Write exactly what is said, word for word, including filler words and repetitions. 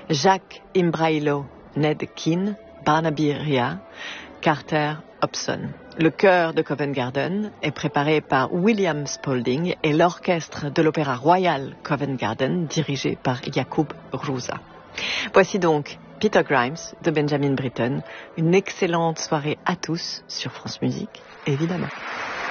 Jacques Imbrahilo, Ned Keane, Barnaby Ria, Carter Hobson. Le chœur de Covent Garden est préparé par William Spalding et l'orchestre de l'Opéra Royal Covent Garden dirigé par Jakub Hrusa. Voici donc Peter Grimes de Benjamin Britten. Une excellente soirée à tous sur France Musique, évidemment.